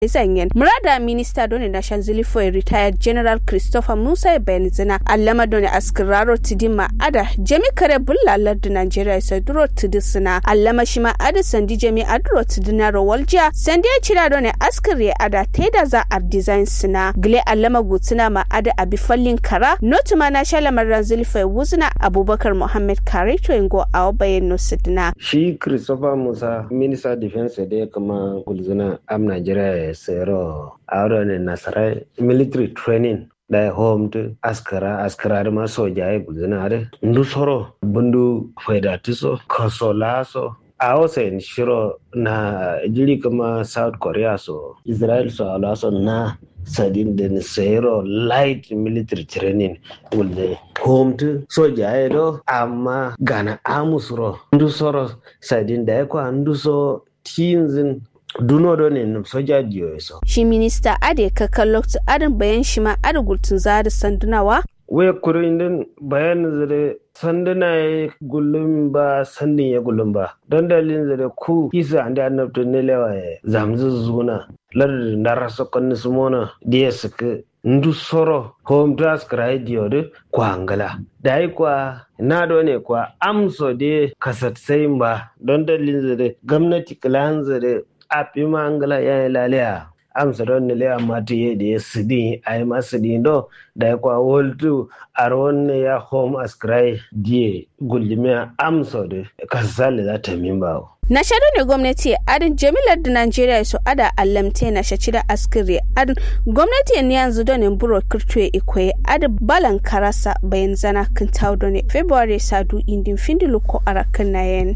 zanyen murada minista doni na shanzili for retired general Christopher Musa Benzina allama doni askiraro tidima ada jami kare bullalar da Nigeria sai duro tidisina allama shima ada sandi jami adro tidina rawalja sandi ya cira doni askiri ada teda za a design sina gile allama gutsina ma ada abi fallin kara notuma na shala maranzili for wuzna Abubakar Muhammad Kare to ingo awo bayan sidina shi Christopher Musa minister defense da kuma gulzuna am Nigeria sero awre nasarai military training da home to askara ma soja ai gulzuna are ndu soro bundu faidatiso kosolaso awose shiro na jiri kuma South Korea so Israel so alaso na sadin da sero light military training gulde home to soja ai do amma gana amusro ndu soro sadin da ko ndu so tinzin duno do ne soja diyo so shi minister ade kakallokta adin bayan shi ma adugultun zada sandunawa we kurin din bayan zare sanduna gullum ba sandin ya gullum ba don dalilin zare ku kisa anda annabtu ne lewa zamzu zuna lar na raso kan sumona dia suka ndu soro home task radio de kwangala dai kwa na do ne kwa amso de kasat sai ba don dalilin zare gwamnati klan zare api mangala ya lalea amsa don ne le amati ye de sidi ay masidi do da kwa woltu aron ya home ascry die gullime amsa de kasale za ta mimba na shaɗu ne gwamnati adin jamilar da Najeriya su ada allamte na shaci da askiri adin gwamnati ne yanzu don buro kirtuwe ikwe adin balan karasa bayan zana kan taudo ne February sadu indin findilu ko arakan nayen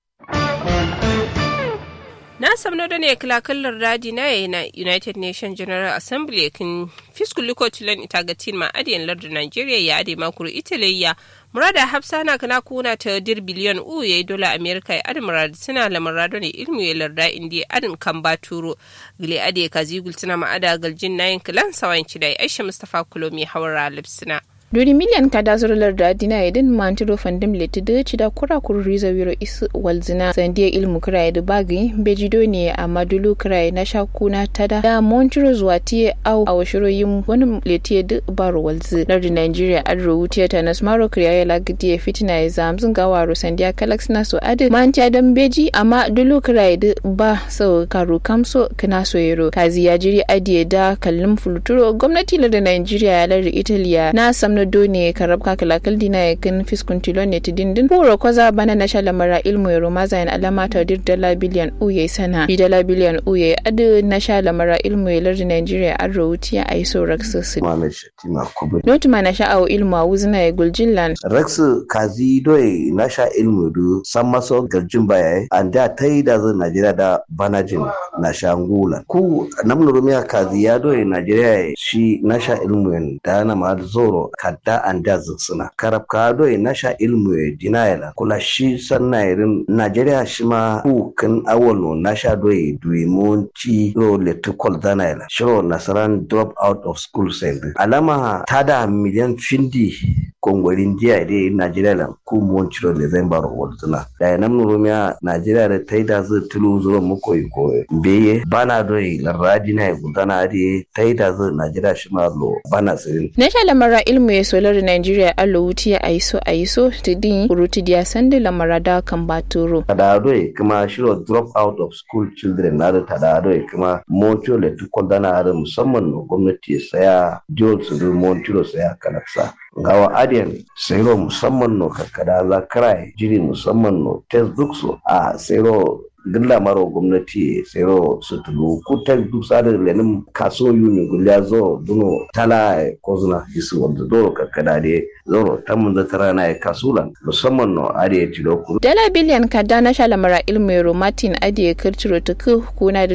na samno da ne kilakallar radi na United Nations General Assembly kin fiskul ko tilan itagatin ma adiyan lardin Nigeria ya ade makuru Italy murada hafsa na kana kuna ta dir biliyan yayi dola America ya ade murada suna la murado ne ilmu ya larda indi adin kan baturo gile ade kazigul tuna ma ada galjin nayin kilan sawanci dai Aisha Mustafa Kulomi hawara lipsina Dori miliyan kada zurular da dina idin mantiro fandim letide ci da kura riza wiro isu walzina sandiya ilmu kiraye da bagi bejido ne a madulu kiraye na shakuna tada da montiro zuwa tiye au a washiro yin wani letiye da baro walzi lardin Nigeria adro wutiya ta nasmaro kiraye lagdiye fitina ya zamzun gawaro sandiya kalax na so adi mantiya dan beji amma dulu kiraye da ba sau karu kamso kana so yero kazi ya jiri adiye da kallum fuluturo gwamnati lardin Nigeria ya lardin Italia na samna done karabka kalakal dina ya kan fiskun tilon ne tidindin puro koza bana na shalamara ilmu ya romaza yan alama ta dir dala biliyan uye sana bi dala biliyan uye adu na shalamara ilmu ya lardin Nigeria an rawutiya a yi so raksu su notu ma na sha'awo ilmu a wuzina ya guljillan raksu kazi doye na sha ilmu du san maso galjin baya an da ta yi da zan Nigeria da banajin na sha ngula ku namnu rumiya kazi ya doye Nigeria shi na sha ilmu da na ma zoro kadda an da suna karab ka doye na sha ilmu ya dinayala kula shi sanna irin Nigeria shi ma ku kan awolo na sha doye duimonci ro letukol danayala shiro nasaran drop out of school sai alama tada miliyan findi kongolin jiya dai Nigeria la ku monchiro December woltuna da nan rumiya Nigeria da taida zai tulu zuwa muko iko beye bana doye laradi na gudana dai taida zai Nigeria shi ma lo bana sirin na sha lamara ilmu ya solar Nigeria allo wuti aiso tidin uruti dia sande lamara da kan baturo tadado kuma shiro drop out of school children na da tadado kuma moncho le tukol dana da musamman no gwamnati ya saya jol su moncho saya kanaksa gawa adiyan sayro musamman no kakkada za krai jiri musamman no textbook so a sayro gilla maro gwamnati sayro su tulu ku textbook sa da lenin kaso yuni gulya zo duno tala kozuna isu wanda doro kakkada de zoro tamun zakara na kasulan musamman no adiye tilo ku dala biliyan kada na shalamara ilmu Martin adiye kirtiro tuku kuna